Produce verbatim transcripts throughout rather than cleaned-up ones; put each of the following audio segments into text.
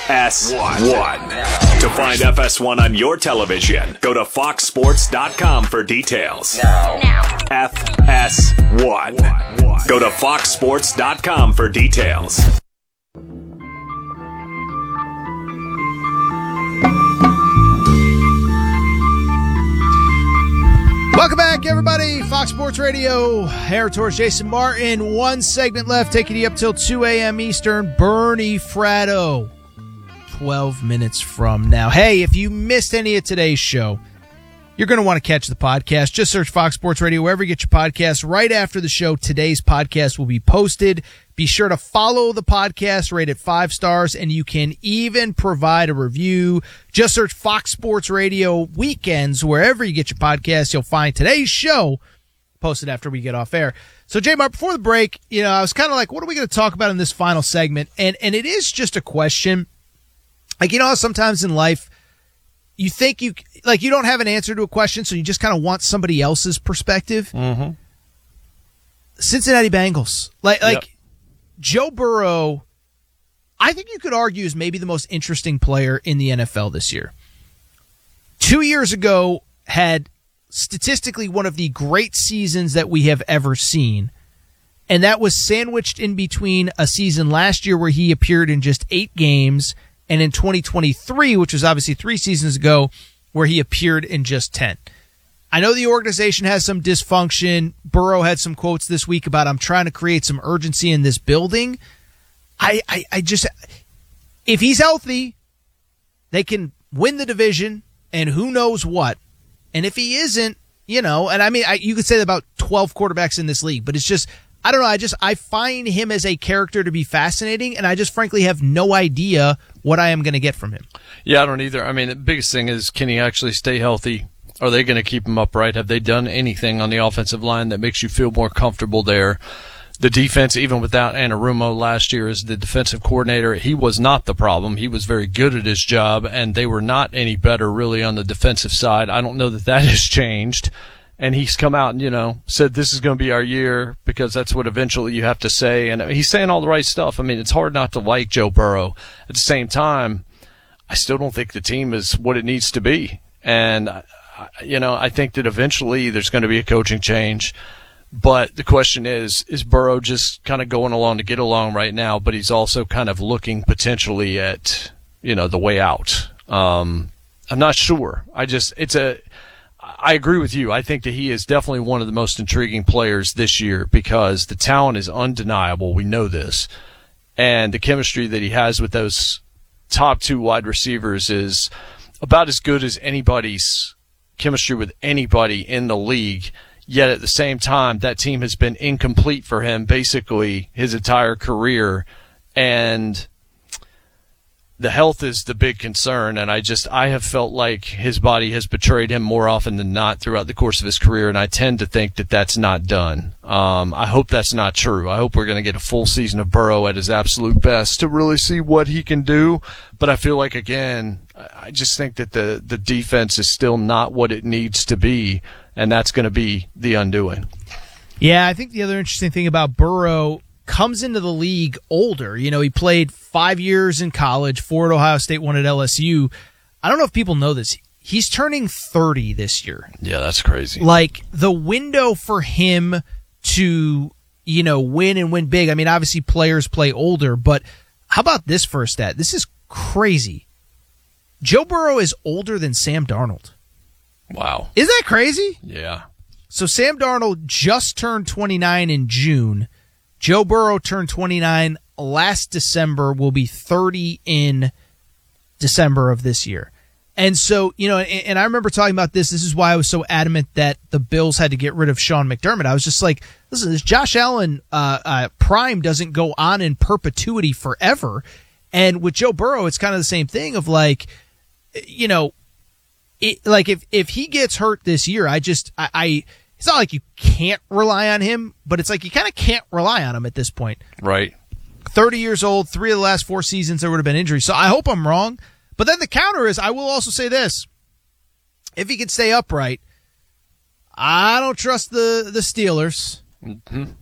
S one. To find F S one on your television, go to fox sports dot com for details. Now. Now. F S one. Go to fox sports dot com for details. Welcome back, everybody. Fox Sports Radio. Hair towards Jason Martin. One segment left, taking you up till two a.m. Eastern. Bernie Fratto. twelve minutes from now. Hey, if you missed any of today's show, you're going to want to catch the podcast. Just search Fox Sports Radio wherever you get your podcasts. Right after the show, today's podcast will be posted. Be sure to follow the podcast, rate it five stars, and you can even provide a review. Just search Fox Sports Radio Weekends wherever you get your podcasts. You'll find today's show posted after we get off air. So, J-Mark, before the break, you know, I was kind of like, what are we going to talk about in this final segment? And and it is just a question. Like, you know how sometimes in life you think you, like, you don't have an answer to a question, so you just kind of want somebody else's perspective? Mm-hmm. Cincinnati Bengals. Like, like yep. Joe Burrow, I think you could argue is maybe the most interesting player in the N F L this year. Two years ago, had statistically one of the great seasons that we have ever seen. And that was sandwiched in between a season last year where he appeared in just eight games, and in twenty twenty-three, which was obviously three seasons ago, where he appeared in just ten. I know the organization has some dysfunction. Burrow had some quotes this week about, I'm trying to create some urgency in this building. I, I, I just, if he's healthy, they can win the division and who knows what. And if he isn't, you know, and I mean, I, you could say that about twelve quarterbacks in this league, but it's just, I don't know. I just, I find him as a character to be fascinating, and I just frankly have no idea what I am going to get from him. Yeah, I don't either. I mean, the biggest thing is, can he actually stay healthy? Are they going to keep him upright? Have they done anything on the offensive line that makes you feel more comfortable there? The defense, even without Anarumo last year as the defensive coordinator, he was not the problem. He was very good at his job, and they were not any better really on the defensive side. I don't know that that has changed. And he's come out and, you know, said this is going to be our year because that's what eventually you have to say. And he's saying all the right stuff. I mean, it's hard not to like Joe Burrow. At the same time, I still don't think the team is what it needs to be. And, you know, I think that eventually there's going to be a coaching change. But the question is, is Burrow just kind of going along to get along right now, but he's also kind of looking potentially at, you know, the way out? Um, I'm not sure. I just, it's a, I agree with you. I think that he is definitely one of the most intriguing players this year because the talent is undeniable. We know this. And the chemistry that he has with those top two wide receivers is about as good as anybody's chemistry with anybody in the league. Yet at the same time, that team has been incomplete for him basically his entire career. And the health is the big concern, and I just I have felt like his body has betrayed him more often than not throughout the course of his career, and I tend to think that that's not done. Um, I hope that's not true. I hope we're going to get a full season of Burrow at his absolute best to really see what he can do. But I feel like, again, I just think that the, the defense is still not what it needs to be, and that's going to be the undoing. Yeah, I think the other interesting thing about Burrow comes into the league older. You know, he played five years in college, four at Ohio State, one at L S U. I don't know if people know this. He's turning thirty this year. Yeah, that's crazy. Like, the window for him to, you know, win and win big. I mean, obviously players play older, but how about this first stat? This is crazy. Joe Burrow is older than Sam Darnold. Wow. Isn't that crazy? Yeah. So Sam Darnold just turned twenty-nine in June. Joe Burrow turned twenty-nine last December, will be thirty in December of this year. And so, you know, and, and I remember talking about this. This is why I was so adamant that the Bills had to get rid of Sean McDermott. I was just like, listen, this Josh Allen uh, uh, prime doesn't go on in perpetuity forever. And with Joe Burrow, it's kind of the same thing of like, you know, it, like if, if he gets hurt this year, I just, I, I it's not like you can't rely on him, but it's like you kind of can't rely on him at this point. Right. thirty years old, three of the last four seasons there would have been injuries. So I hope I'm wrong. But then the counter is, I will also say this. If he can stay upright, I don't trust the, the Steelers. Mm-hmm.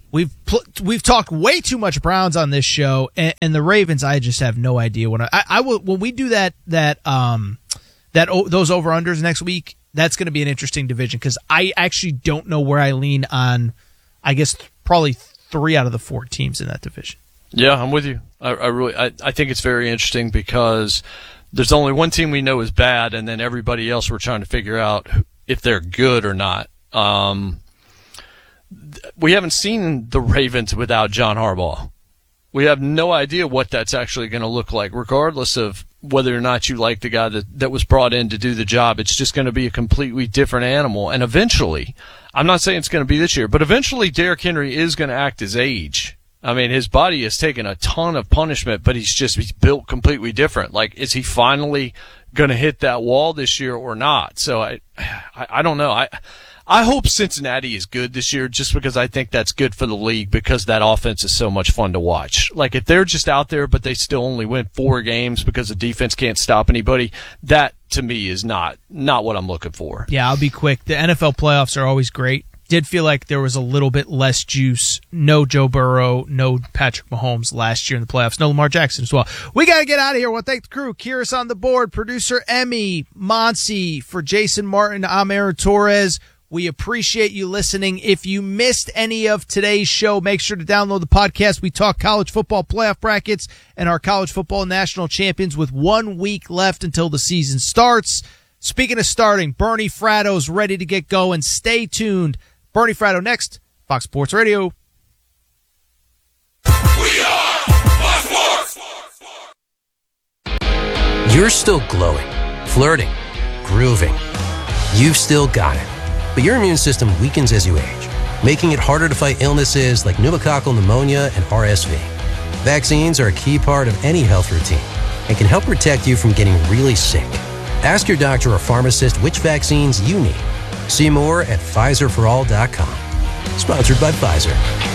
We've pl- we've talked way too much Browns on this show, and, and the Ravens. I just have no idea when I, I, I will when we do that that um that oh, those over unders next week. That's going to be an interesting division because I actually don't know where I lean on. I guess probably three out of the four teams in that division. Yeah, I'm with you. I, I really I, I think it's very interesting because there's only one team we know is bad, and then everybody else we're trying to figure out if they're good or not. Um, we haven't seen the Ravens without John Harbaugh. We have no idea what that's actually going to look like, regardless of whether or not you like the guy that, that was brought in to do the job. It's just going to be a completely different animal. And eventually, I'm not saying it's going to be this year, but eventually Derrick Henry is going to act his age. I mean, his body has taken a ton of punishment, but he's just he's built completely different. Like, is he finally going to hit that wall this year or not? So I, I, I don't know. I, I hope Cincinnati is good this year just because I think that's good for the league because that offense is so much fun to watch. Like, if they're just out there but they still only win four games because the defense can't stop anybody, that to me is not not what I'm looking for. Yeah, I'll be quick. The N F L playoffs are always great. Did feel like there was a little bit less juice. No Joe Burrow, no Patrick Mahomes last year in the playoffs. No Lamar Jackson as well. We got to get out of here. I want to thank the crew. Kyrus on the board, producer Emmy, Monsi, for Jason Martin, I'm Aaron Torres. We appreciate you listening. If you missed any of today's show, make sure to download the podcast. We talk college football playoff brackets and our college football national champions with one week left until the season starts. Speaking of starting, Bernie Fratto's ready to get going. Stay tuned. Bernie Fratto next, Fox Sports Radio. We are Fox Sports. You're still glowing, flirting, grooving. You've still got it. But your immune system weakens as you age, making it harder to fight illnesses like pneumococcal pneumonia and R S V. Vaccines are a key part of any health routine and can help protect you from getting really sick. Ask your doctor or pharmacist which vaccines you need. See more at Pfizer for all dot com. Sponsored by Pfizer.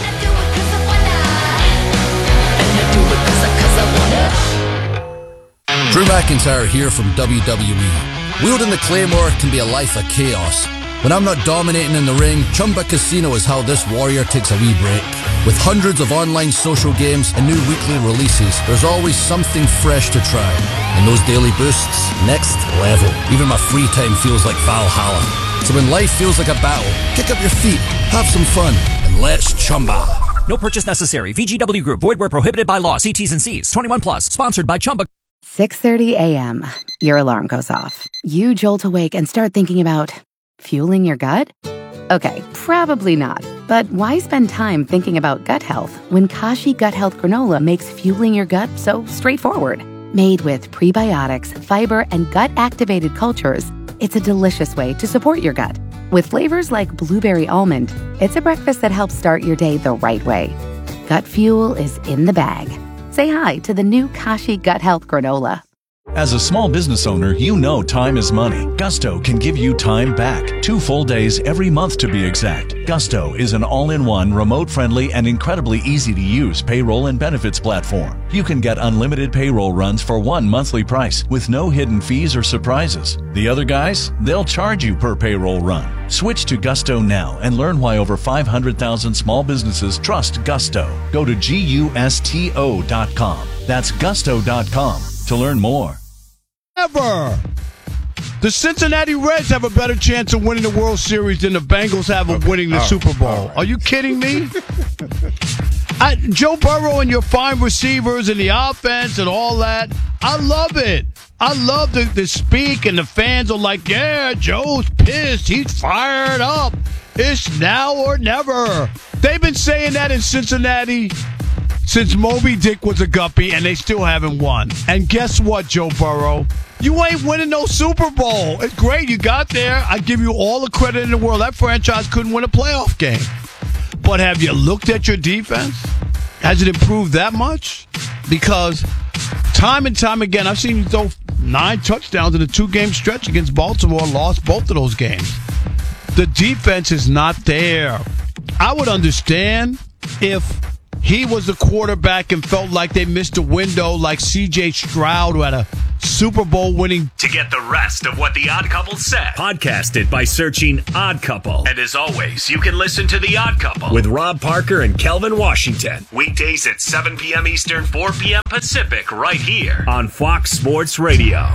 Drew McIntyre here from W W E. Wielding the Claymore can be a life of chaos. When I'm not dominating in the ring, Chumba Casino is how this warrior takes a wee break. With hundreds of online social games and new weekly releases, there's always something fresh to try. And those daily boosts, next level. Even my free time feels like Valhalla. So when life feels like a battle, kick up your feet, have some fun, and let's Chumba. No purchase necessary. V G W Group. Void where prohibited by law. See T's and C's. twenty-one plus. Sponsored by Chumba. six thirty a.m. Your alarm goes off. You jolt awake and start thinking about fueling your gut? Okay, probably not. But why spend time thinking about gut health when Kashi Gut Health Granola makes fueling your gut so straightforward? Made with prebiotics, fiber, and gut-activated cultures, it's a delicious way to support your gut. With flavors like blueberry almond, it's a breakfast that helps start your day the right way. Gut fuel is in the bag. Say hi to the new Kashi Gut Health Granola. As a small business owner, you know time is money. Gusto can give you time back. Two full days every month to be exact. Gusto is an all-in-one, remote-friendly, and incredibly easy-to-use payroll and benefits platform. You can get unlimited payroll runs for one monthly price with no hidden fees or surprises. The other guys, they'll charge you per payroll run. Switch to Gusto now and learn why over five hundred thousand small businesses trust Gusto. Go to gusto dot com. That's gusto dot com to learn more. Ever. The Cincinnati Reds have a better chance of winning the World Series than the Bengals have of winning the Super Bowl. Are you kidding me? I, Joe Burrow and your fine receivers and the offense and all that, I love it. I love the, the speak, and the fans are like, yeah, Joe's pissed. He's fired up. It's now or never. They've been saying that in Cincinnati since Moby Dick was a guppy, and they still haven't won. And guess what, Joe Burrow? You ain't winning no Super Bowl. It's great. You got there. I give you all the credit in the world. That franchise couldn't win a playoff game. But have you looked at your defense? Has it improved that much? Because time and time again, I've seen you throw nine touchdowns in a two-game stretch against Baltimore, lost both of those games. The defense is not there. I would understand if he was the quarterback and felt like they missed a window like C J Stroud, who had a Super Bowl winning. To get the rest of what The Odd Couple said, podcast it by searching Odd Couple. And as always, you can listen to The Odd Couple with Rob Parker and Kelvin Washington. Weekdays at seven p.m. Eastern, four p.m. Pacific, right here on Fox Sports Radio.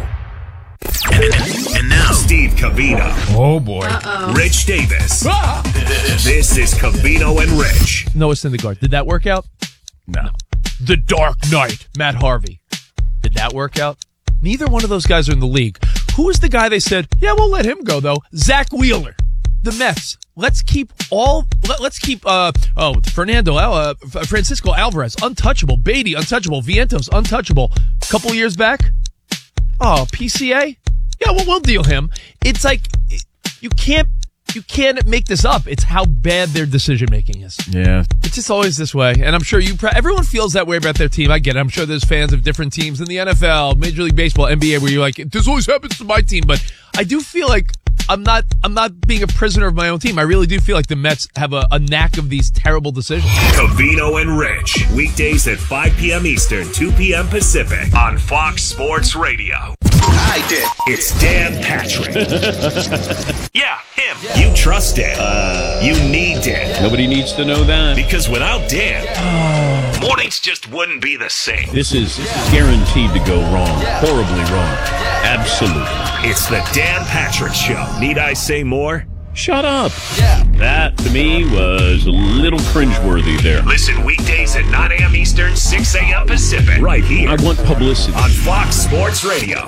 And now, Steve Covino. Oh, boy. Uh-oh. Rich Davis. Ah! This is Covino and Rich. Noah Syndergaard. Did that work out? No. The Dark Knight, Matt Harvey. Did that work out? Neither one of those guys are in the league. Who is the guy they said, yeah, we'll let him go, though? Zach Wheeler. The Mets. Let's keep all, let, let's keep, uh, oh, Fernando, uh, Francisco Alvarez, untouchable. Beatty, untouchable. Vientos, untouchable. A couple years back, oh, P C A? Yeah, well, we'll deal him. It's like, you can't, you can't make this up. It's how bad their decision making is. Yeah. It's just always this way. And I'm sure you, everyone feels that way about their team. I get it. I'm sure there's fans of different teams in the N F L, Major League Baseball, N B A, where you're like, this always happens to my team. But I do feel like I'm not, I'm not being a prisoner of my own team. I really do feel like the Mets have a, a knack of these terrible decisions. Covino and Rich. Weekdays at five p.m. Eastern, two p.m. Pacific on Fox Sports Radio. I did. It's Dan Patrick. Yeah, him. Yeah. You trust Dan. Uh, you need Dan. Nobody needs to know that. Because without Dan, yeah. mornings just wouldn't be the same. This is yeah. guaranteed to go wrong. Yeah. Horribly wrong. Yeah. Absolutely. It's the Dan Patrick Show. Need I say more? Shut up. Yeah. That, to me, was a little cringeworthy there. Listen weekdays at nine a.m. Eastern, six a.m. Pacific. Right here. I want publicity. On Fox Sports Radio.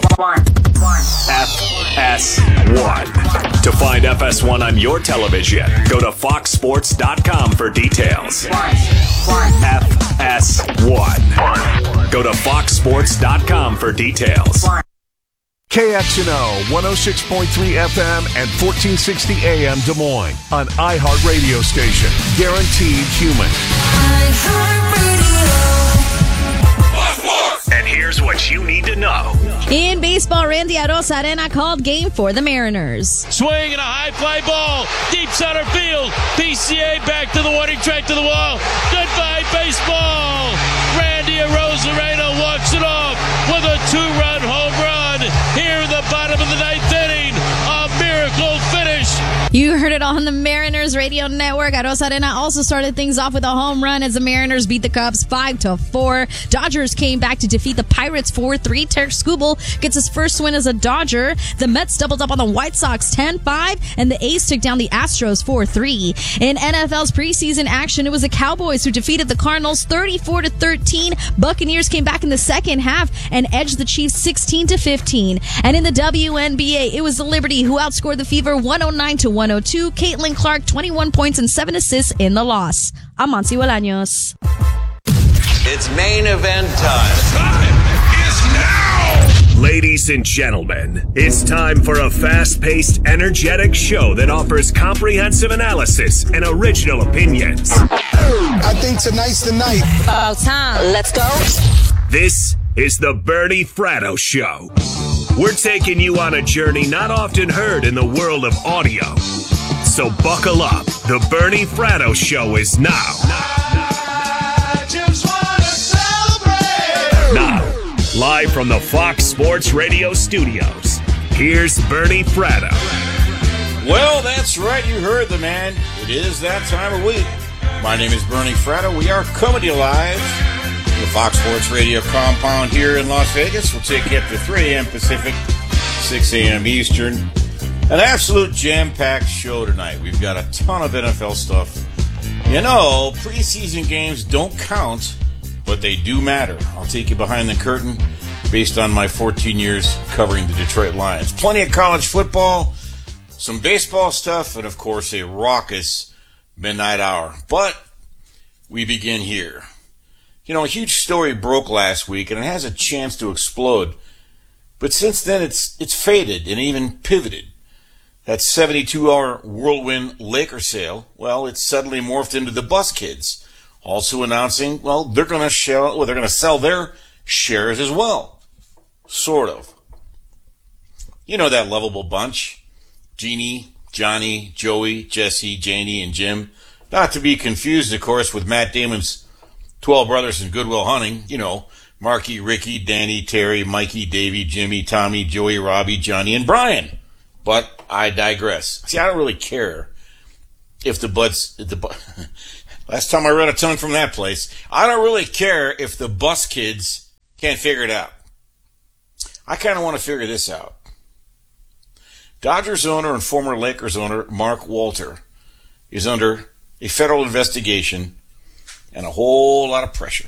F S one. To find F S one on your television, go to fox sports dot com for details. F S one. Go to fox sports dot com for details. K X N O one oh six point three F M and fourteen sixty A M Des Moines, an iHeart radio station. Guaranteed human. And here's what you need to know. In baseball, Randy Arozarena called game for the Mariners. Swing and a high fly ball, deep center field. P C A back to the warning track to the wall. Goodbye, baseball. Randy Arozarena walks it off with a two-run home run. Here in the bottom of the ninth inning, a miracle finish. You heard it on the Mariners radio network. Arozarena also started things off with a home run as the Mariners beat the Cubs five to four. Dodgers came back to defeat the Pirates four three. Tarik Skubal gets his first win as a Dodger. The Mets doubled up on the White Sox ten five, and the A's took down the Astros four three. In N F L's preseason action, it was the Cowboys who defeated the Cardinals thirty-four to thirteen. Buccaneers came back in the second half and edged the Chiefs sixteen to fifteen. And in the W N B A, it was the Liberty who outscored the Fever one oh nine to one oh two. Caitlin Clark, twenty-one points and seven assists in the loss. I'm Monty Bolaños. It's main event time. Time is now! Ladies and gentlemen, it's time for a fast-paced, energetic show that offers comprehensive analysis and original opinions. I think tonight's the night. About time. Let's go. This is the Bernie Fratto Show. We're taking you on a journey not often heard in the world of audio. So buckle up. The Bernie Fratto Show is now. I just wanna celebrate. Now, live from the Fox Sports Radio studios, here's Bernie Fratto. Well, that's right. You heard the man. It is that time of week. My name is Bernie Fratto. We are coming to you live from the Fox Sports Radio compound here in Las Vegas. We'll take you up to three a.m. Pacific, six a.m. Eastern. An absolute jam-packed show tonight. We've got a ton of N F L stuff. You know, preseason games don't count, but they do matter. I'll take you behind the curtain based on my fourteen years covering the Detroit Lions. Plenty of college football, some baseball stuff, and of course a raucous midnight hour. But we begin here. You know, a huge story broke last week, and it has a chance to explode. But since then, it's it's faded and even pivoted. That seventy-two hour whirlwind Laker sale, well, it's suddenly morphed into the Bus Kids, also announcing, well, they're going to sell, well, they're going to sell their shares as well. Sort of. You know that lovable bunch. Jeannie, Johnny, Joey, Jesse, Janie, and Jim. Not to be confused, of course, with Matt Damon's twelve Brothers in Good Will Hunting. You know, Marky, Ricky, Danny, Terry, Mikey, Davey, Jimmy, Tommy, Joey, Robbie, Johnny, and Brian. But I digress. See, I don't really care if the buds, if the last time I read a tongue from that place, I don't really care if the bus kids can't figure it out. I kind of want to figure this out. Dodgers owner and former Lakers owner Mark Walter is under a federal investigation and a whole lot of pressure.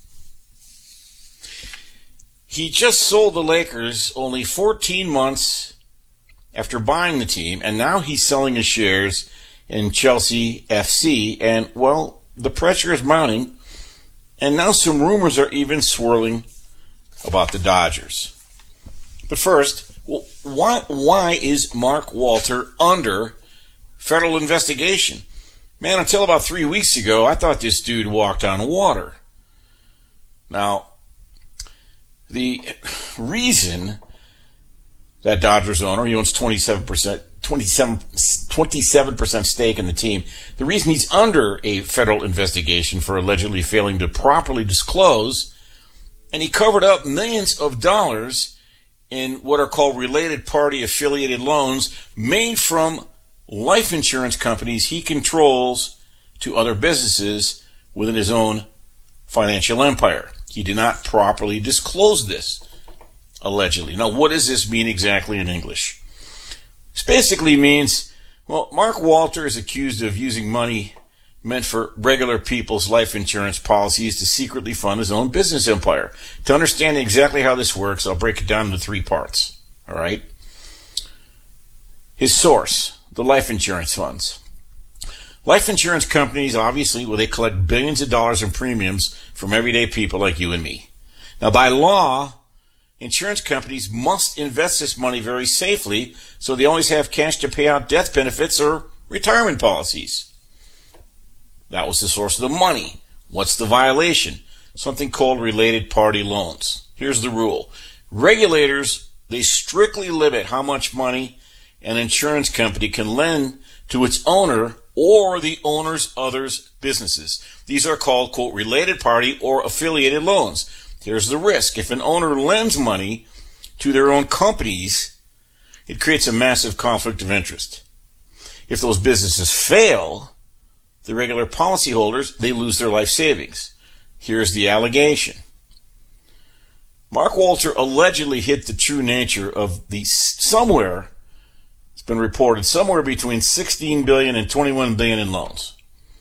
He just sold the Lakers only fourteen months after buying the team, and now he's selling his shares in Chelsea F C, and, well, the pressure is mounting, and now some rumors are even swirling about the Dodgers. But first, why, why is Mark Walter under federal investigation? Man, until about three weeks ago, I thought this dude walked on water. Now, the reason that Dodgers owner, he owns twenty-seven percent, twenty-seven, twenty-seven percent stake in the team, the reason he's under a federal investigation for allegedly failing to properly disclose, and he covered up millions of dollars in what are called related party affiliated loans made from life insurance companies he controls to other businesses within his own financial empire. He did not properly disclose this, allegedly. Now, what does this mean exactly in English? This basically means, well, Mark Walter is accused of using money meant for regular people's life insurance policies to secretly fund his own business empire. To understand exactly how this works, I'll break it down into three parts. All right? His source, the life insurance funds. Life insurance companies, obviously, well, they collect billions of dollars in premiums from everyday people like you and me. Now, by law, insurance companies must invest this money very safely, so they always have cash to pay out death benefits or retirement policies. That was the source of the money. What's the violation? Something called related party loans. Here's the rule. Regulators, they strictly limit how much money an insurance company can lend to its owner or the owner's others' businesses. These are called, quote, related party or affiliated loans. Here's the risk. If an owner lends money to their own companies, it creates a massive conflict of interest. If those businesses fail, the regular policyholders, they lose their life savings. Here's the allegation. Mark Walter allegedly hid the true nature of the somewhere, it's been reported, somewhere between sixteen billion dollars and twenty-one billion dollars in loans.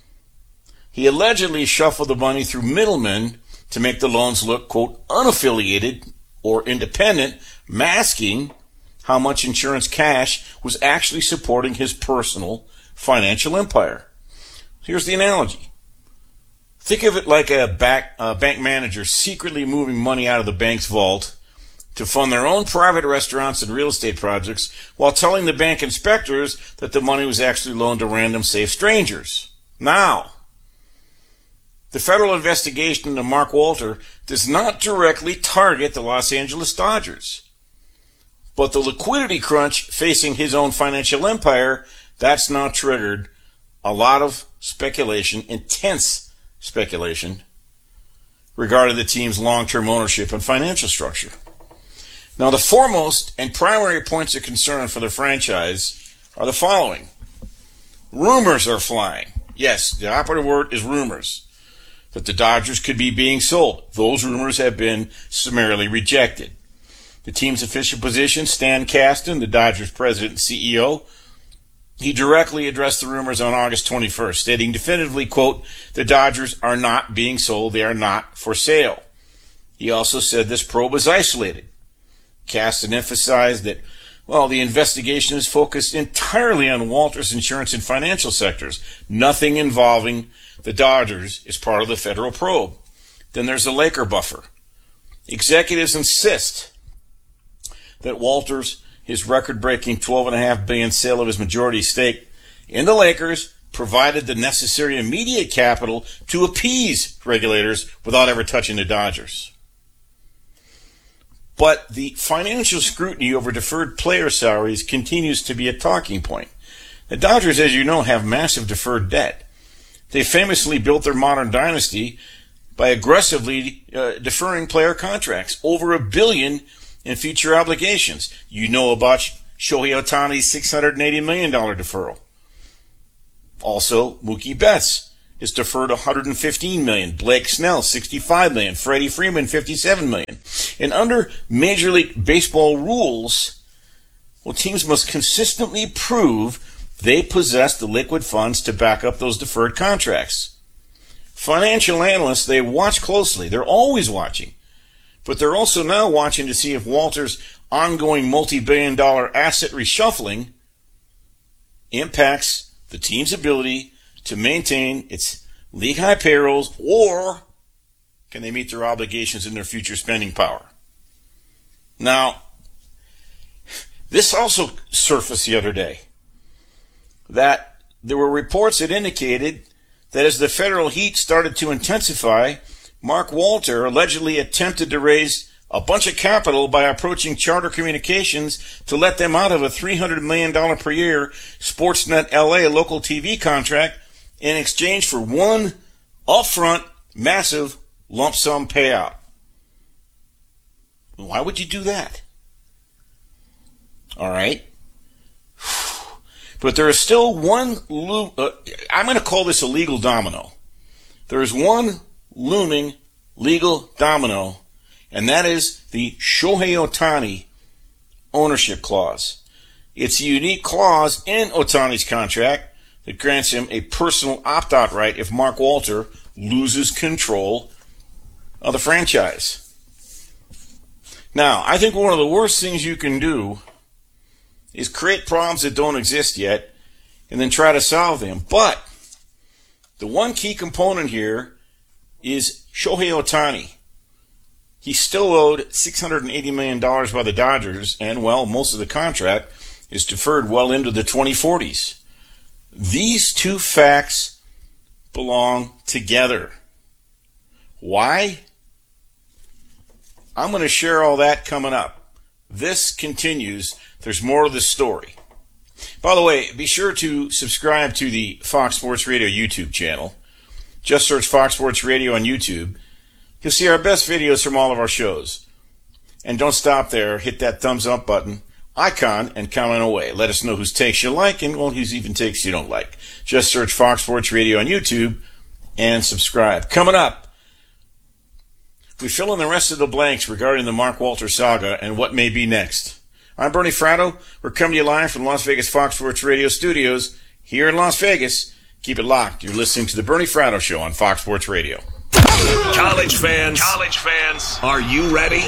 He allegedly shuffled the money through middlemen to make the loans look, quote, unaffiliated or independent, masking how much insurance cash was actually supporting his personal financial empire. Here's the analogy. Think of it like a back, uh, bank manager secretly moving money out of the bank's vault to fund their own private restaurants and real estate projects while telling the bank inspectors that the money was actually loaned to random safe strangers. Now, the federal investigation into Mark Walter does not directly target the Los Angeles Dodgers. But the liquidity crunch facing his own financial empire, that's now triggered a lot of speculation, intense speculation, regarding the team's long-term ownership and financial structure. Now, the foremost and primary points of concern for the franchise are the following. Rumors are flying. Yes, the operative word is rumors, that the Dodgers could be being sold. Those rumors have been summarily rejected. The team's official position, Stan Kasten, the Dodgers president and C E O, he directly addressed the rumors on August twenty-first, stating definitively, quote, the Dodgers are not being sold. They are not for sale. He also said this probe is isolated. Kasten emphasized that, well, the investigation is focused entirely on Walter's insurance and financial sectors. Nothing involving the Dodgers is part of the federal probe. Then there's the Laker buffer. Executives insist that Walter's his record-breaking twelve point five billion dollars sale of his majority stake in the Lakers provided the necessary immediate capital to appease regulators without ever touching the Dodgers. But the financial scrutiny over deferred player salaries continues to be a talking point. The Dodgers, as you know, have massive deferred debt. They famously built their modern dynasty by aggressively uh, deferring player contracts, over a billion in future obligations. You know about Shohei Ohtani's six hundred eighty million dollars deferral. Also, Mookie Betts is deferred one hundred fifteen million dollars. Blake Snell, sixty-five million dollars. Freddie Freeman, fifty-seven million dollars. And under Major League Baseball rules, well, teams must consistently prove they possess the liquid funds to back up those deferred contracts. Financial analysts, they watch closely. They're always watching. But they're also now watching to see if Walter's ongoing multi-billion dollar asset reshuffling impacts the team's ability to maintain its league-high payrolls, or can they meet their obligations in their future spending power? Now, this also surfaced the other day, that there were reports that indicated that as the federal heat started to intensify, Mark Walter allegedly attempted to raise a bunch of capital by approaching Charter Communications to let them out of a three hundred million dollars per year Sportsnet L A local T V contract in exchange for one upfront massive lump sum payout. Why would you do that? All right. But there is still one, lo- uh, I'm going to call this a legal domino. There is one looming legal domino, and that is the Shohei Ohtani ownership clause. It's a unique clause in Ohtani's contract that grants him a personal opt-out right if Mark Walter loses control of the franchise. Now, I think one of the worst things you can do is create problems that don't exist yet and then try to solve them. But the one key component here is Shohei Ohtani. He's still owed six hundred eighty million dollars by the Dodgers, and, well, most of the contract is deferred well into the twenty forties. These two facts belong together. Why? I'm going to share all that coming up. This continues. There's more of the story. By the way, be sure to subscribe to the Fox Sports Radio YouTube channel. Just search Fox Sports Radio on YouTube. You'll see our best videos from all of our shows. And don't stop there. Hit that thumbs up button, icon, and comment away. Let us know whose takes you like and, well, whose even takes you don't like. Just search Fox Sports Radio on YouTube and subscribe. Coming up, we fill in the rest of the blanks regarding the Mark Walter saga and what may be next. I'm Bernie Fratto. We're coming to you live from Las Vegas Fox Sports Radio studios here in Las Vegas. Keep it locked. You're listening to the Bernie Fratto Show on Fox Sports Radio. College fans, college fans, are you ready?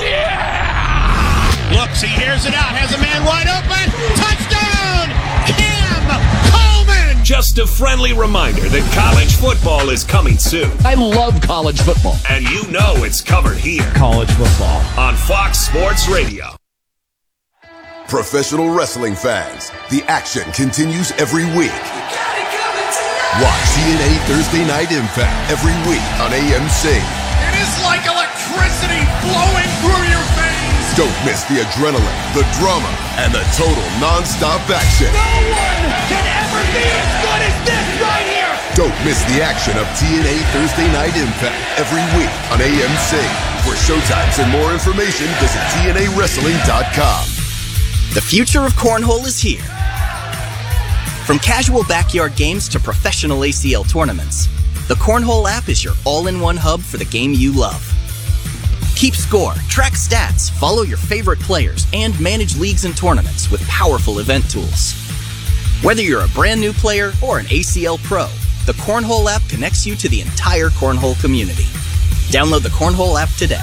Yeah! Looks, he hears it out, has a man wide open. Touchdown! Cam Coleman! Just a friendly reminder that college football is coming soon. I love college football. And you know it's covered here. College football. On Fox Sports Radio. Professional wrestling fans, the action continues every week. Watch T N A Thursday Night Impact every week on A M C. It is like electricity flowing through your veins. Don't miss the adrenaline, the drama, and the total non-stop action. No one can ever be as good as this right here. Don't miss the action of T N A Thursday Night Impact every week on A M C. For showtimes and more information, visit T N A wrestling dot com. The future of cornhole is here. From casual backyard games to professional A C L tournaments, the Cornhole app is your all-in-one hub for the game you love. Keep score, track stats, follow your favorite players, and manage leagues and tournaments with powerful event tools. Whether you're a brand new player or an A C L pro, the Cornhole app connects you to the entire Cornhole community. Download the Cornhole app today.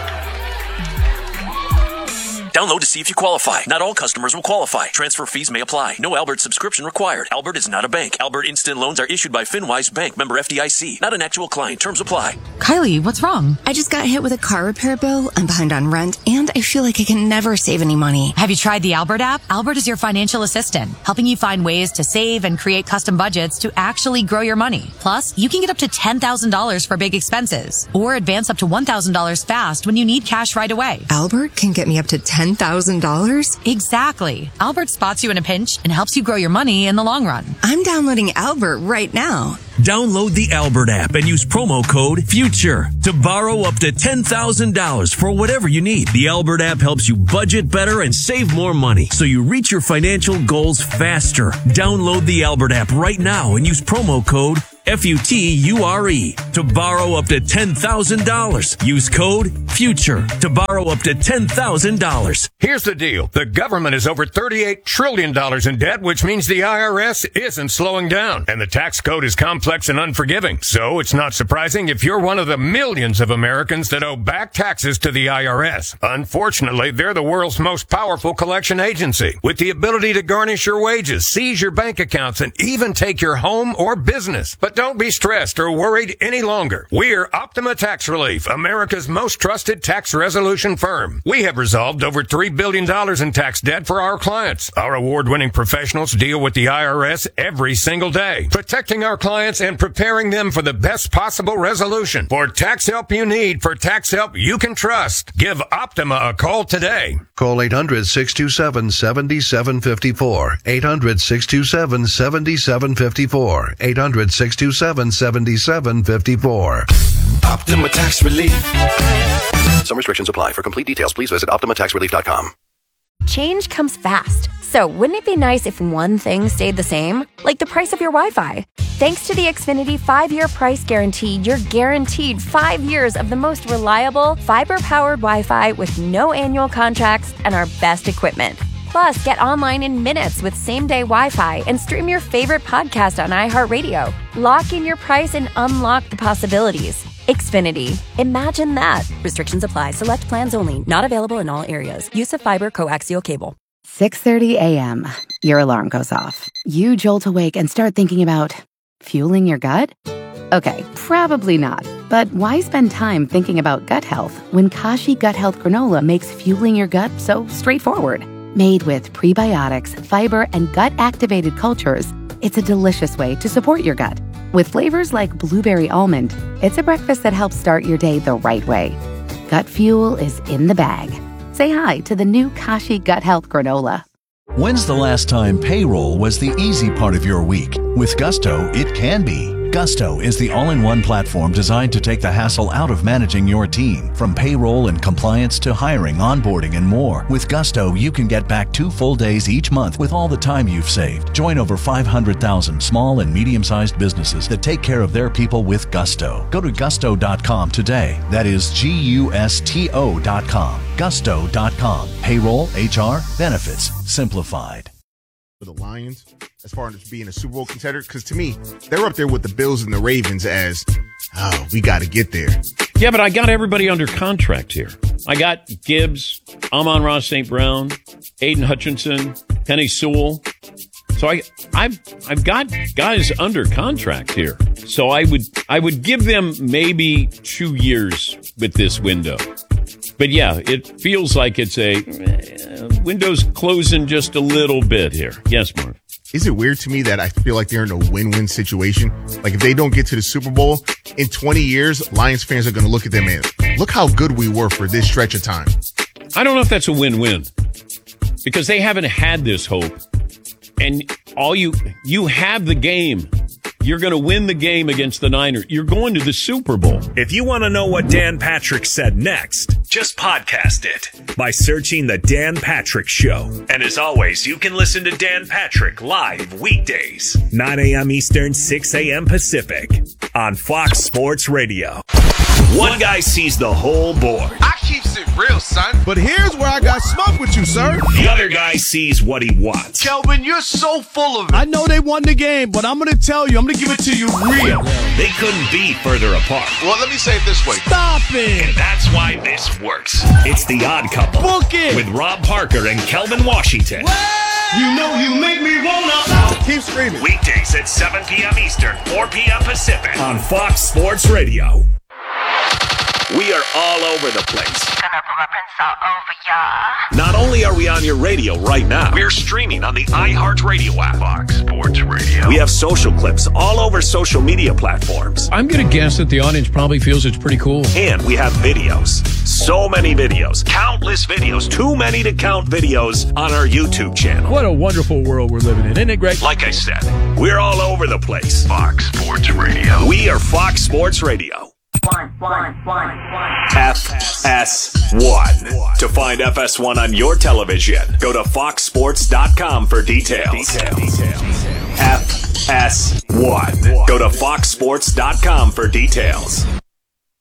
Download to see if you qualify. Not all customers will qualify. Transfer fees may apply. No Albert subscription required. Albert is not a bank. Albert Instant Loans are issued by FinWise Bank, member F D I C. Not an actual client. Terms apply. Kylie, what's wrong? I just got hit with a car repair bill. I'm behind on rent, and I feel like I can never save any money. Have you tried the Albert app? Albert is your financial assistant, helping you find ways to save and create custom budgets to actually grow your money. Plus, you can get up to ten thousand dollars for big expenses, or advance up to one thousand dollars fast when you need cash right away. Albert can get me up to ten ten thousand dollars? Exactly. Albert spots you in a pinch and helps you grow your money in the long run. I'm downloading Albert right now. Download the Albert app and use promo code FUTURE to borrow up to ten thousand dollars for whatever you need. The Albert app helps you budget better and save more money so you reach your financial goals faster. Download the Albert app right now and use promo code F U T U R E to borrow up to ten thousand dollars. Use code FUTURE to borrow up to ten thousand dollars. Here's the deal. The government is over thirty-eight trillion dollars in debt, which means the I R S isn't slowing down. And the tax code is complex and unforgiving. So it's not surprising if you're one of the millions of Americans that owe back taxes to the I R S. Unfortunately, they're the world's most powerful collection agency, with the ability to garnish your wages, seize your bank accounts, and even take your home or business. But don't be stressed or worried any longer. We're Optima Tax Relief, America's most trusted tax resolution firm. We have resolved over three billion dollars in tax debt for our clients. Our award-winning professionals deal with the I R S every single day, protecting our clients and preparing them for the best possible resolution. For tax help you need, for tax help you can trust, give Optima a call today. Call eight hundred, six two seven, seven seven five four. eight hundred, six two seven, seven seven five four. eight hundred, six two seven, seven seven five four. Optima Tax Relief. Some restrictions apply. For complete details, please visit optima tax relief dot com. Change comes fast. So wouldn't it be nice if one thing stayed the same? Like the price of your Wi-Fi. Thanks to the Xfinity five-year price guarantee, you're guaranteed five years of the most reliable, fiber-powered Wi-Fi with no annual contracts and our best equipment. Plus, get online in minutes with same-day Wi-Fi and stream your favorite podcast on iHeartRadio. Lock in your price and unlock the possibilities. Xfinity. Imagine that. Restrictions apply. Select plans only. Not available in all areas. Use of fiber coaxial cable. six thirty a.m. Your alarm goes off. You jolt awake and start thinking about fueling your gut? Okay, probably not. But why spend time thinking about gut health when Kashi Gut Health Granola makes fueling your gut so straightforward? Made with prebiotics, fiber, and gut-activated cultures, it's a delicious way to support your gut. With flavors like blueberry almond, it's a breakfast that helps start your day the right way. Gut fuel is in the bag. Say hi to the new Kashi Gut Health Granola. When's the last time payroll was the easy part of your week? With Gusto, it can be. Gusto is the all-in-one platform designed to take the hassle out of managing your team. From payroll and compliance to hiring, onboarding, and more. With Gusto, you can get back two full days each month with all the time you've saved. Join over five hundred thousand small and medium-sized businesses that take care of their people with Gusto. Go to gusto dot com today. That is G U S T O dot com. gusto dot com. Payroll, H R, benefits, simplified. For the Lions, as far as being a Super Bowl contender, because to me, they're up there with the Bills and the Ravens as, oh, we got to get there. Yeah, but I got everybody under contract here. I got Gibbs, Amon-Ra Saint Brown, Aiden Hutchinson, Penny Sewell. So I, I've, I've got guys under contract here. So I would, I would give them maybe two years with this window. But yeah, it feels like it's a uh, window's closing just a little bit here. Yes, Mark. Is it weird to me that I feel like they're in a win-win situation? Like if they don't get to the Super Bowl in twenty years, Lions fans are going to look at them and look how good we were for this stretch of time. I don't know if that's a win-win because they haven't had this hope. And all you, you have the game. You're going to win the game against the Niners. You're going to the Super Bowl. If you want to know what Dan Patrick said next, just podcast it by searching The Dan Patrick Show. And as always, you can listen to Dan Patrick live weekdays, nine a.m. Eastern, six a.m. Pacific on Fox Sports Radio. One guy sees the whole board. I keeps it real, son. But here's where I got smoke with you, sir. The other guy sees what he wants. Kelvin, you're so full of it. I know they won the game, but I'm going to tell you, I'm going to give it to you real. They couldn't be further apart. Well, let me say it this way. Stop it. And that's why this works. It's The Odd Couple. Book it. With Rob Parker and Kelvin Washington. You know you make me wanna. Keep screaming. Weekdays at seven p.m. Eastern, four p.m. Pacific on Fox Sports Radio. We are all over the place. Gonna pull up and all over ya. Not only are we on your radio right now, we're streaming on the iHeartRadio app. Fox Sports Radio. We have social clips all over social media platforms. I'm going to guess that the audience probably feels it's pretty cool. And we have videos. So many videos, countless videos, too many to count videos on our YouTube channel. What a wonderful world we're living in, isn't it, Greg? Like I said, we're all over the place. Fox Sports Radio. We are Fox Sports Radio. One, one, one, one. F S one. To find F S one on your television, go to fox sports dot com for details. F S one. Go to fox sports dot com for details.